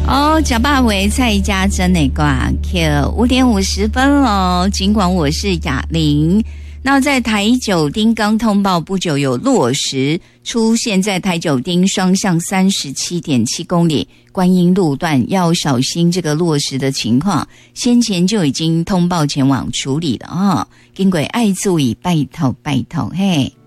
哦，假霸为蔡家珍的挂 Q 5点50分哦。尽管我是雅玲，那在台九丁刚通报不久有落石出现在台九丁双向 37.7 公里观音路段，要小心这个落石的情况。先前就已经通报前往处理了啊，经过爱注意拜托嘿。